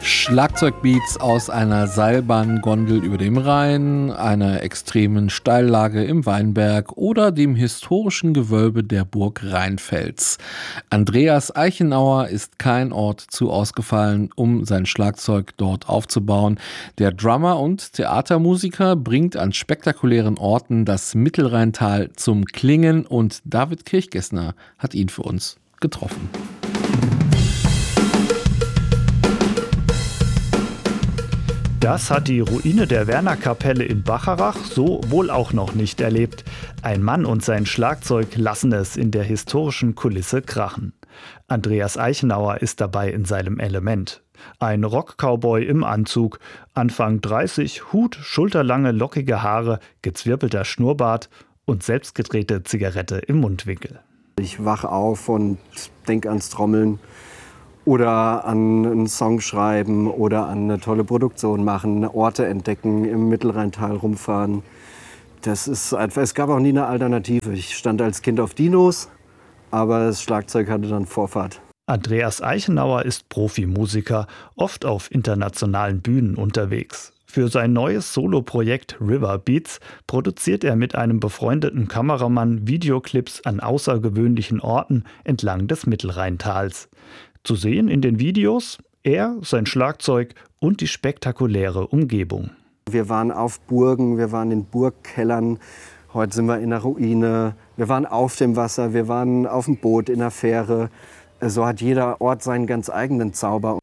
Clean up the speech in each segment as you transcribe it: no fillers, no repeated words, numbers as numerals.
Schlagzeugbeats aus einer Seilbahngondel über dem Rhein, einer extremen Steillage im Weinberg oder dem historischen Gewölbe der Burg Rheinfels. Andreas Eichenauer ist kein Ort zu ausgefallen, um sein Schlagzeug dort aufzubauen. Der Drummer und Theatermusiker bringt an spektakulären Orten das Mittelrheintal zum Klingen und David Kirchgessner hat ihn für uns getroffen. Das hat die Ruine der Wernerkapelle in Bacharach so wohl auch noch nicht erlebt. Ein Mann und sein Schlagzeug lassen es in der historischen Kulisse krachen. Andreas Eichenauer ist dabei in seinem Element. Ein Rock-Cowboy im Anzug, Anfang 30, Hut, schulterlange, lockige Haare, gezwirbelter Schnurrbart und selbstgedrehte Zigarette im Mundwinkel. Ich wach auf und denk ans Trommeln. Oder an einen Song schreiben oder an eine tolle Produktion machen, Orte entdecken, im Mittelrheintal rumfahren. Es gab auch nie eine Alternative. Ich stand als Kind auf Dinos, aber das Schlagzeug hatte dann Vorfahrt. Andreas Eichenauer ist Profimusiker, oft auf internationalen Bühnen unterwegs. Für sein neues Soloprojekt River Beats produziert er mit einem befreundeten Kameramann Videoclips an außergewöhnlichen Orten entlang des Mittelrheintals. Zu sehen in den Videos er, sein Schlagzeug und die spektakuläre Umgebung. Wir waren auf Burgen, wir waren in Burgkellern, heute sind wir in der Ruine, wir waren auf dem Wasser, wir waren auf dem Boot, in der Fähre. So hat jeder Ort seinen ganz eigenen Zauber.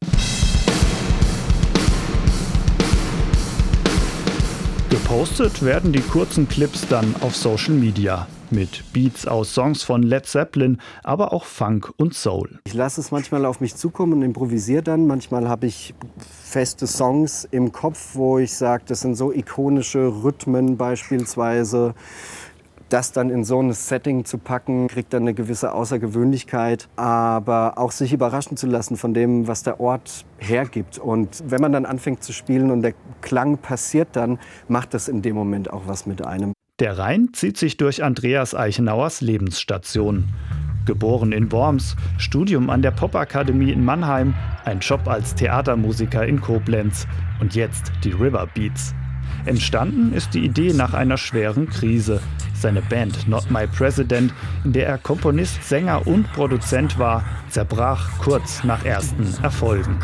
Gepostet werden die kurzen Clips dann auf Social Media. Mit Beats aus Songs von Led Zeppelin, aber auch Funk und Soul. Ich lasse es manchmal auf mich zukommen und improvisiere dann. Manchmal habe ich feste Songs im Kopf, wo ich sage, das sind so ikonische Rhythmen beispielsweise. Das dann in so ein Setting zu packen, kriegt dann eine gewisse Außergewöhnlichkeit. Aber auch sich überraschen zu lassen von dem, was der Ort hergibt. Und wenn man dann anfängt zu spielen und der Klang passiert dann, macht das in dem Moment auch was mit einem. Der Rhein zieht sich durch Andreas Eichenauers Lebensstation. Geboren in Worms, Studium an der Popakademie in Mannheim, ein Job als Theatermusiker in Koblenz und jetzt die River Beats. Entstanden ist die Idee nach einer schweren Krise. Seine Band Not My President, in der er Komponist, Sänger und Produzent war, zerbrach kurz nach ersten Erfolgen.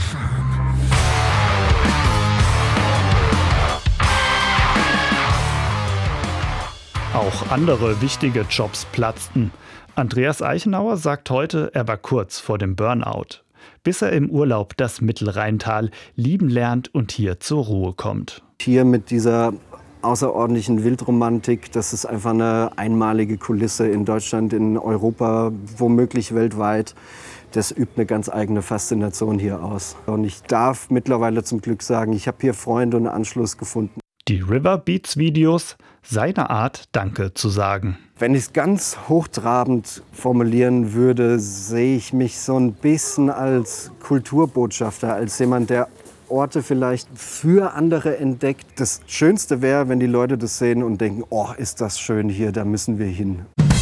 Auch andere wichtige Jobs platzten. Andreas Eichenauer sagt heute, er war kurz vor dem Burnout. Bis er im Urlaub das Mittelrheintal lieben lernt und hier zur Ruhe kommt. Hier mit dieser außerordentlichen Wildromantik, das ist einfach eine einmalige Kulisse in Deutschland, in Europa, womöglich weltweit. Das übt eine ganz eigene Faszination hier aus. Und ich darf mittlerweile zum Glück sagen, ich habe hier Freunde und Anschluss gefunden. Die River Beats Videos, seine Art, Danke zu sagen. Wenn ich es ganz hochtrabend formulieren würde, sehe ich mich so ein bisschen als Kulturbotschafter, als jemand, der Orte vielleicht für andere entdeckt. Das Schönste wäre, wenn die Leute das sehen und denken, oh, ist das schön hier, da müssen wir hin.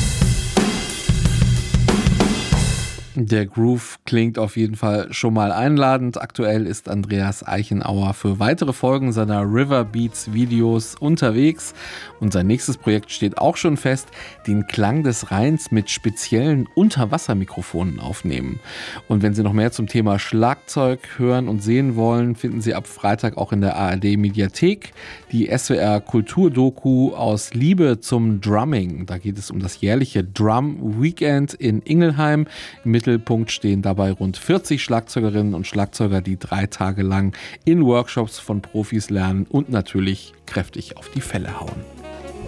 Der Groove klingt auf jeden Fall schon mal einladend. Aktuell ist Andreas Eichenauer für weitere Folgen seiner River Beats Videos unterwegs. Und sein nächstes Projekt steht auch schon fest: den Klang des Rheins mit speziellen Unterwassermikrofonen aufnehmen. Und wenn Sie noch mehr zum Thema Schlagzeug hören und sehen wollen, finden Sie ab Freitag auch in der ARD Mediathek die SWR Kulturdoku aus Liebe zum Drumming. Da geht es um das jährliche Drum Weekend in Ingelheim. Im Mittelpunkt stehen dabei rund 40 Schlagzeugerinnen und Schlagzeuger, die 3 Tage lang in Workshops von Profis lernen und natürlich kräftig auf die Felle hauen.